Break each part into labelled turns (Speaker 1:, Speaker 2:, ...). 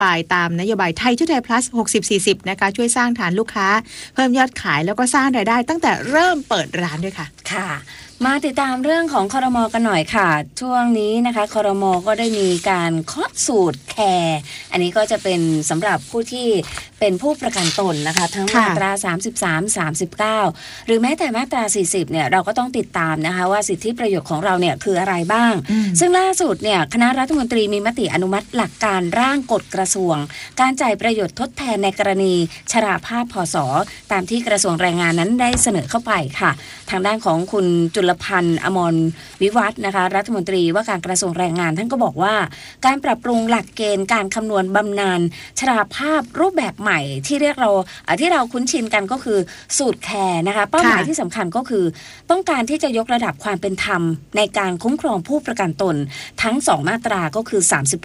Speaker 1: ไปตามนโยบายไทยชุดไทย plus 60-40 นะคะช่วยสร้างฐานลูกค้าเพิ่มยอดขายแล้วก็สร้างรายได้ตั้งแต่เริ่มเปิดร้านด้วยค่ะ
Speaker 2: ค่ะมาติดตามเรื่องของครม.กันหน่อยค่ะช่วงนี้นะคะครม.ก็ได้มีการเคาะสูตรแคร์อันนี้ก็จะเป็นสำหรับผู้ที่เป็นผู้ประกันตนนะคะทั้งมาตรา33 39หรือแม้แต่มาตรา40เนี่ยเราก็ต้องติดตามนะคะว่าสิทธิประโยชน์ของเราเนี่ยคืออะไรบ้างซึ่งล่าสุดเนี่ยคณะรัฐมนตรีมีมติอนุมัติหลักการร่างกฎกระทรวงการจ่ายประโยชน์ทดแทนในกรณีชราภาพพส.ตามที่กระทรวงแรงงานนั้นได้เสนอเข้าไปค่ะทางด้านของคุณจุลพันธ์อมรวิวัฒน์นะคะรัฐมนตรีว่าการกระทรวงแรงงานท่านก็บอกว่าการปรับปรุงหลักเกณฑ์การคำนวณบำนาญชราภาพรูปแบบใหม่ที่เรียกที่เราคุ้นชินกันก็คือสูตรแคร์นะคะเป้าหมายที่สำคัญก็คือต้องการที่จะยกระดับความเป็นธรรมในการคุ้มครองผู้ประกันตนทั้ง2มาตราก็คือ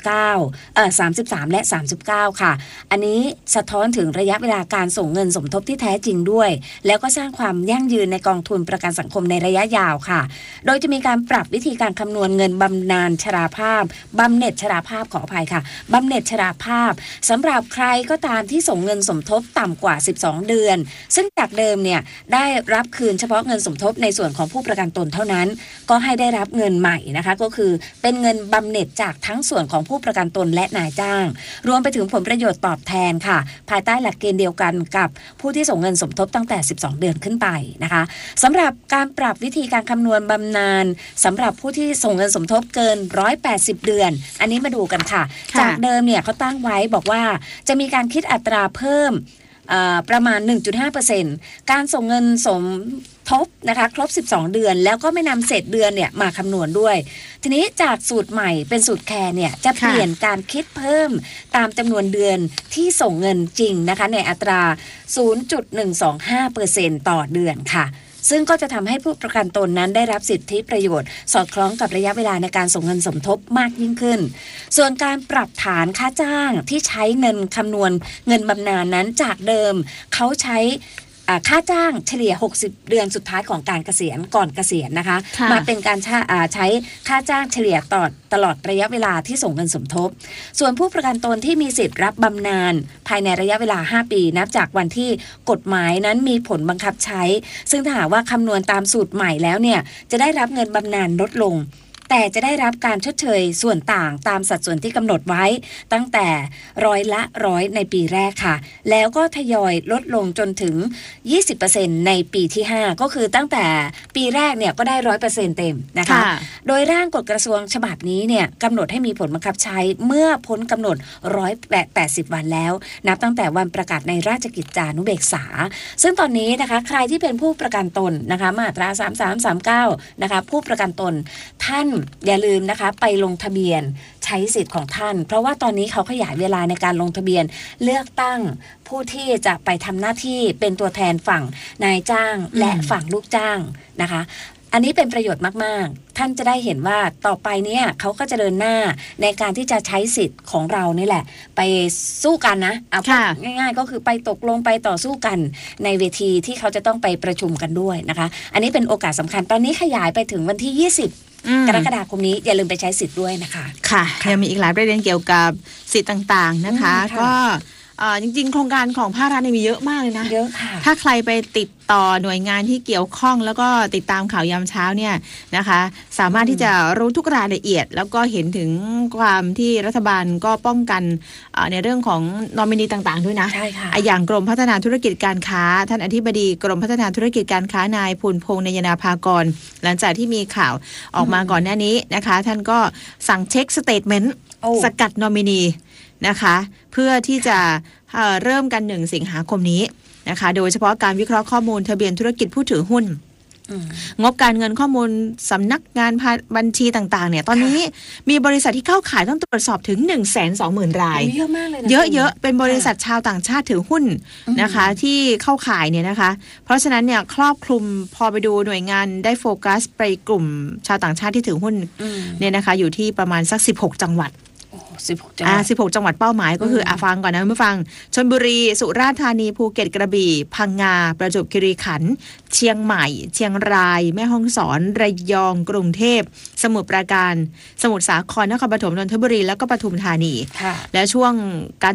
Speaker 2: 33และ39ค่ะอันนี้สะท้อนถึงระยะเวลาการส่งเงินสมทบที่แท้จริงด้วยแล้วก็สร้างความยั่งยืนในกองทุนประกันสังคมในระยะยาวค่ะโดยจะมีการปรับวิธีการคำนวณเงินบำนาญชราภาพบำเหน็จชราภาพขออภัยค่ะบำเหน็จชราภาพสำหรับใครก็ตามที่ส่งเงินสมทบต่ำกว่า12เดือนซึ่งจากเดิมเนี่ยได้รับคืนเฉพาะเงินสมทบในส่วนของผู้ประกันตนเท่านั้นก็ให้ได้รับเงินใหม่นะคะก็คือเป็นเงินบำเหน็จจากทั้งส่วนของผู้ประกันตนและนายจ้างรวมไปถึงผลประโยชน์ตอบแทนค่ะภายใต้หลักเกณฑ์เดียวกันกับผู้ที่ส่งเงินสมทบตั้งแต่12เดือนขึ้นไปนะคะสำหรับการปรับวิธีการคำนวณบำนาญสำหรับผู้ที่ส่งเงินสมทบเกิน180เดือนอันนี้มาดูกันค่ะจากเดิมเนี่ยเขาตั้งไว้บอกว่าจะมีการคิดอัตราเพิ่มประมาณ 1.5% การส่งเงินสมทบนะคะครบ12เดือนแล้วก็ไม่นำเศษเดือนเนี่ยมาคำนวณด้วยทีนี้จากสูตรใหม่เป็นสูตรแคร์เนี่ยจะเปลี่ยนการคิดเพิ่มตามจำนวนเดือนที่ส่งเงินจริงนะคะในอัตรา 0.125% ต่อเดือนค่ะซึ่งก็จะทำให้ผู้ประกันตนนั้นได้รับสิทธิประโยชน์สอดคล้องกับระยะเวลาในการส่งเงินสมทบมากยิ่งขึ้นส่วนการปรับฐานค่าจ้างที่ใช้เงินคำนวณเงินบำนาญนั้นจากเดิมเขาใช้ค่าจ้างเฉลี่ย60เดือนสุดท้ายของการเกษียณก่อนเกษียณนะคะมาเป็นการใช้ค่าจ้างเฉลี่ยตลอดระยะเวลาที่ส่งเงินสมทบส่วนผู้ประกันตนที่มีสิทธิ์รับบำนาญภายในระยะเวลา5ปีนับจากวันที่กฎหมายนั้นมีผลบังคับใช้ซึ่งถ้าหากว่าคำนวณตามสูตรใหม่แล้วเนี่ยจะได้รับเงินบำนาญลดลงแต่จะได้รับการชดเชยส่วนต่างตามสัดส่วนที่กำหนดไว้ตั้งแต่100%ในปีแรกค่ะแล้วก็ทยอยลดลงจนถึง 20% ในปีที่5ก็คือตั้งแต่ปีแรกเนี่ยก็ได้ 100% เต็มนะคะโดยร่างกฎกระทรวงฉบับนี้เนี่ยกำหนดให้มีผลบังคับใช้เมื่อพ้นกำหนด180วันแล้วนับตั้งแต่วันประกาศในราชกิจจานุเบกษาซึ่งตอนนี้นะคะใครที่เป็นผู้ประกันตนนะคะมาตรา3339นะคะผู้ประกันตนท่านอย่าลืมนะคะไปลงทะเบียนใช้สิทธิ์ของท่านเพราะว่าตอนนี้เขาขยายเวลาในการลงทะเบียนเลือกตั้งผู้ที่จะไปทำหน้าที่เป็นตัวแทนฝั่งนายจ้างและฝั่งลูกจ้างนะคะอันนี้เป็นประโยชน์มากๆท่านจะได้เห็นว่าต่อไปเนี่ยเขาก็จะเดินหน้าในการที่จะใช้สิทธิ์ของเรานี่แหละไปสู้กันนะเอาง่ายๆก็คือไปตกลงไปต่อสู้กันในเวทีที่เขาจะต้องไปประชุมกันด้วยนะคะอันนี้เป็นโอกาสสำคัญตอนนี้ขยายไปถึงวันที่20กรกฎาคมนี้อย่าลืมไปใช้สิทธิ์ด้วยนะคะ
Speaker 1: ค่ะยังมีอีกหลายประเด็นเกี่ยวกับสิทธิ์ต่างๆนะคะก็จริงๆโครงการของภาครัฐมีเยอะมากเลยนะ
Speaker 2: เยอะค่ะ
Speaker 1: ถ้าใครไปติดต่อหน่วยงานที่เกี่ยวข้องแล้วก็ติดตามข่าวยามเช้าเนี่ยนะคะสามารถที่จะรู้ทุกรายละเอียดแล้วก็เห็นถึงความที่รัฐบาลก็ป้องกันในเรื่องของนอมินีต่างๆด้วยนะ
Speaker 2: ใช่ค่ะ
Speaker 1: อย่างกรมพัฒนาธุรกิจการค้าท่านอธิบดีกรมพัฒนาธุรกิจการค้านายภูลพงษ์นยนาภากรหลังจากที่มีข่าวออกมาก่อนหน้านี้นะคะท่านก็สั่งเช็คสเตทเมนต์สกัดนอมินีนะคะเพื่อที่จะเริ่มกัน1สิงหาคมนี้นะคะโดยเฉพาะการวิเคราะห์ข้อมูลทะเบียนธุรกิจผู้ถือหุ้นงบการเงินข้อมูลสำนักงานบัญชีต่างๆเนี่ยตอนนี้มีบริษัทที่เข้าขายต้องตรวจสอบถึง 120,000 ราย
Speaker 2: เยอะมากเลยนะ
Speaker 1: เยอะๆเป็นบริษัทชาวต่างชาติถือหุ้นนะคะที่เข้าขายเนี่ยนะคะเพราะฉะนั้นเนี่ยครอบคลุมพอไปดูหน่วยงานได้โฟกัสไปกลุ่มชาวต่างชาติที่ถือหุ้นเนี่ยนะคะอยู่ที่ประมาณสัก16จังหวัด
Speaker 2: 16 จังหวัด
Speaker 1: 16 จังหวัดเป้าหมายก็คือฟังก่อนนะมาฟังชลบุรีสุราษฎร์ธานีภูเก็ตกระบี่พังงาประจวบคีรีขันธ์เชียงใหม่เชียงรายแม่ฮ่องสอนระยองกรุงเทพสมุทรปราการสมุทรสาครนครปฐมนนทบุรีแล้วก็ปทุมธานีและช่วงการ